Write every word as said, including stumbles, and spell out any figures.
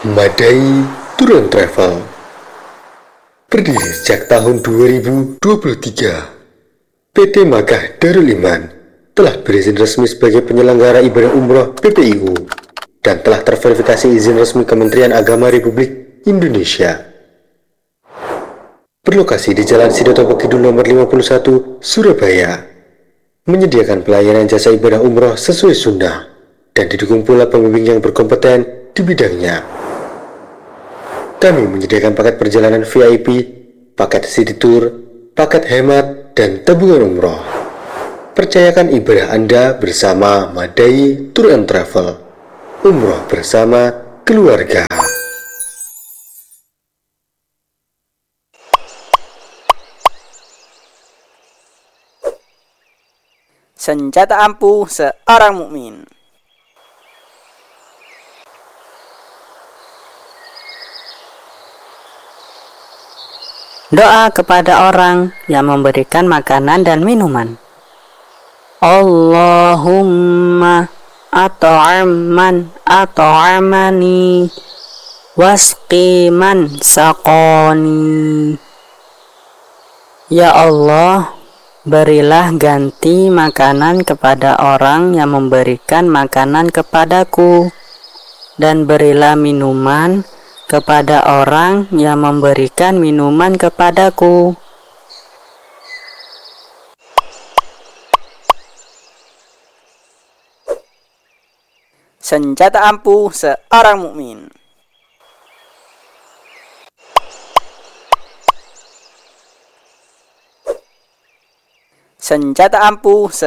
Madai Tour and Travel berdiri sejak tahun dua ribu dua puluh tiga. P T Makkah Darul Iman telah berizin resmi sebagai penyelenggara ibadah umroh P P I U dan telah terverifikasi izin resmi Kementerian Agama Republik Indonesia. Berlokasi di Jalan Sidotopo Kidul nomor lima puluh satu, Surabaya, menyediakan pelayanan jasa ibadah umroh sesuai sunnah dan didukung pula pembimbing yang berkompeten di bidangnya. Kami menyediakan paket perjalanan V I P, paket city tour, paket hemat, dan tabungan umroh. Percayakan ibadah Anda bersama Madai Tour and Travel. Umroh bersama keluarga. Senjata ampuh seorang mukmin. Doa kepada orang yang memberikan makanan dan minuman. Allahumma at'amman at'amani wasqiman saqani. Ya Allah, berilah ganti makanan kepada orang yang memberikan makanan kepadaku, dan berilah minuman kepada orang yang memberikan minuman kepadaku. Senjata ampuh seorang mukmin. Senjata ampuh